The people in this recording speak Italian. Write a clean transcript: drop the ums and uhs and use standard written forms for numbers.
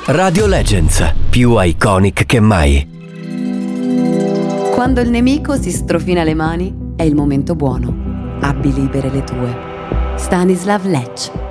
Radio Legends, più iconic che mai. Quando il nemico si strofina le mani, è il momento buono. Abbi libere le tue. Stanislav Lec.